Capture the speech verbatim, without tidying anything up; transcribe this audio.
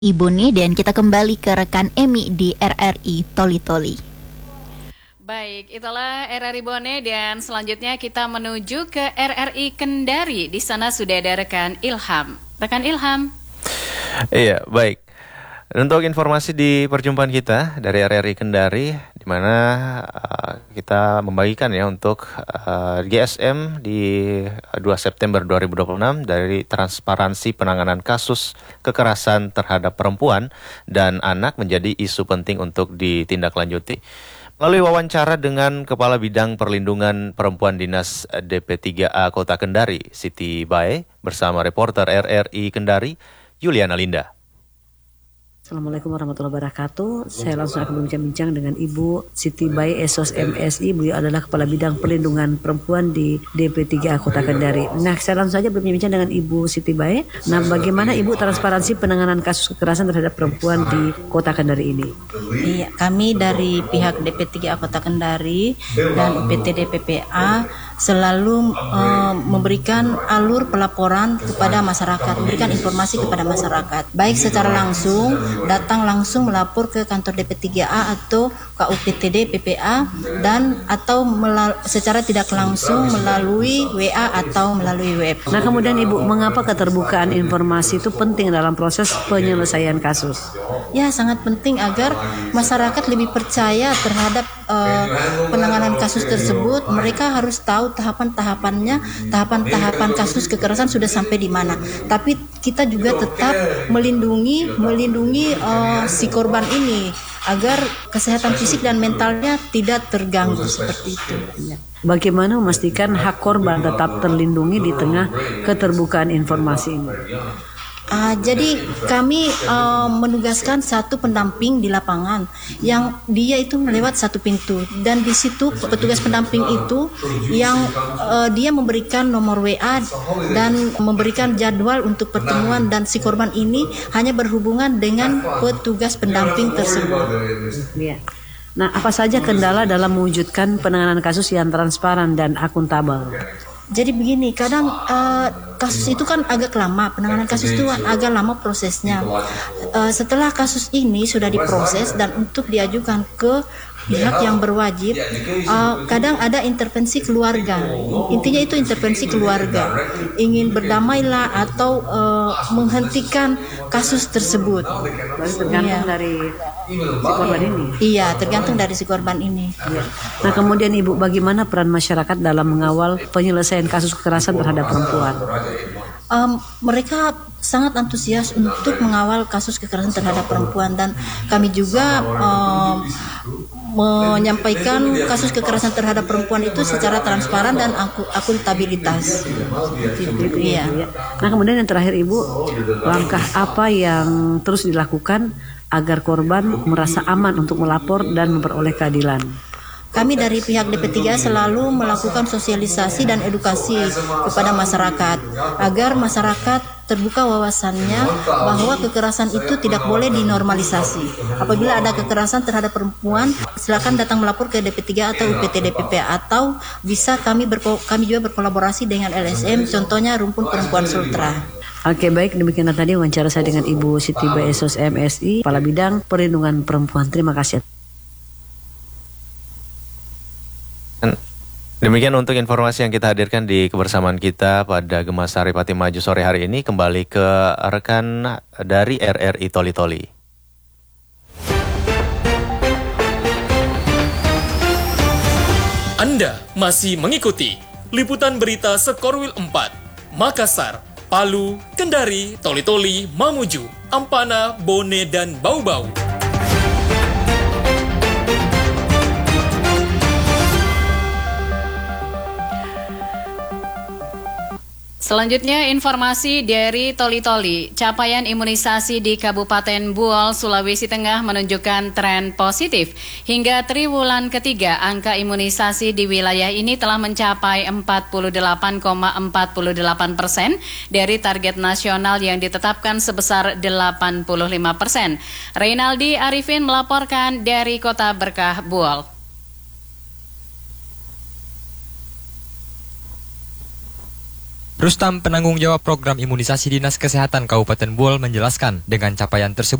Ibu nih, dan kita kembali ke rekan Emi di R R I Toli-Toli. Baik, itulah R R I Bone dan selanjutnya kita menuju ke R R I Kendari. Di sana sudah ada rekan Ilham. Rekan Ilham. Iya, baik. Untuk informasi di perjumpaan kita dari R R I Kendari, di mana uh, kita membagikan ya untuk uh, G S M di dua September dua ribu dua puluh enam dari transparansi penanganan kasus kekerasan terhadap perempuan dan anak menjadi isu penting untuk ditindaklanjuti. Melalui wawancara dengan Kepala Bidang Perlindungan Perempuan Dinas D P tiga A Kota Kendari, Siti Bae, bersama reporter R R I Kendari, Yuliana Linda. Assalamualaikum warahmatullahi wabarakatuh. Saya langsung akan berbincang-bincang dengan Ibu Siti Bae, S O S M S I. Beliau adalah Kepala Bidang Perlindungan Perempuan di D P tiga A Kota Kendari. Nah, saya langsung saja berbincang dengan Ibu Siti Bae. Nah, bagaimana Ibu transparansi penanganan kasus kekerasan terhadap perempuan di Kota Kendari ini? Iya, kami dari pihak D P tiga A Kota Kendari dan U P T D P P A selalu uh, memberikan alur pelaporan kepada masyarakat, memberikan informasi kepada masyarakat, baik secara langsung, datang langsung melapor ke kantor D P tiga A atau ke U P T D P P A, dan atau melal- secara tidak langsung melalui W A atau melalui web. Nah, kemudian Ibu, mengapa keterbukaan informasi itu penting dalam proses penyelesaian kasus? Ya, sangat penting agar masyarakat lebih percaya terhadap uh, penanganan kasus tersebut. Mereka harus tahu tahapan-tahapannya, tahapan-tahapan kasus kekerasan sudah sampai di mana. Tapi kita juga tetap melindungi melindungi uh, si korban ini agar kesehatan fisik dan mentalnya tidak terganggu seperti itu. Bagaimana memastikan hak korban tetap terlindungi di tengah keterbukaan informasi ini? Uh, jadi kami uh, menugaskan satu pendamping di lapangan yang dia itu melewat satu pintu, dan di situ petugas pendamping itu yang uh, dia memberikan nomor W A dan memberikan jadwal untuk pertemuan, dan si korban ini hanya berhubungan dengan petugas pendamping tersebut. Ya. Nah, apa saja kendala dalam mewujudkan penanganan kasus yang transparan dan akuntabel? Jadi begini, kadang uh, kasus itu kan agak lama, penanganan kasus itu agak lama prosesnya. Uh, setelah kasus ini sudah diproses dan untuk diajukan ke pihak yang berwajib, uh, kadang ada intervensi keluarga. Intinya itu intervensi keluarga, ingin berdamailah atau uh, menghentikan kasus tersebut. Tergantung ya. dari si korban ini. Iya, tergantung dari si korban ini. Ya. Nah, kemudian Ibu, bagaimana peran masyarakat dalam mengawal penyelesaian kasus kekerasan terhadap perempuan? Um, mereka sangat antusias untuk mengawal kasus kekerasan terhadap perempuan, dan kami juga um, menyampaikan kasus kekerasan terhadap perempuan itu secara transparan dan aku, akuntabilitas. Gitu, ya. Nah, kemudian yang terakhir Ibu, langkah apa yang terus dilakukan agar korban merasa aman untuk melapor dan memperoleh keadilan? Kami dari pihak D P tiga selalu melakukan sosialisasi dan edukasi kepada masyarakat agar masyarakat terbuka wawasannya bahwa kekerasan itu tidak boleh dinormalisasi. Apabila ada kekerasan terhadap perempuan, silakan datang melapor ke D P tiga atau U P T D P P A, atau bisa kami berko- kami juga berkolaborasi dengan L S M, contohnya Rumpun Perempuan Sultra. Oke, baik, demikianlah tadi wawancara saya dengan Ibu Siti Bae, S O S M S I, Kepala Bidang Perlindungan Perempuan. Terima kasih. Demikian untuk informasi yang kita hadirkan di kebersamaan kita pada Gemasari Pati Maju sore hari ini. Kembali ke rekan dari R R I Toli-Toli. Anda masih mengikuti liputan berita Sekorwil empat, Makassar, Palu, Kendari, Toli-Toli, Mamuju, Ampana, Bone, dan Bau-Bau. Selanjutnya informasi dari Toli-Toli. Capaian imunisasi di Kabupaten Buol, Sulawesi Tengah menunjukkan tren positif. Hingga triwulan ketiga, angka imunisasi di wilayah ini telah mencapai empat puluh delapan koma empat delapan persen dari target nasional yang ditetapkan sebesar delapan puluh lima persen. Reynaldi Arifin melaporkan dari Kota Berkah, Buol. Rustam, penanggung jawab program imunisasi Dinas Kesehatan Kabupaten Buol, menjelaskan dengan capaian tersebut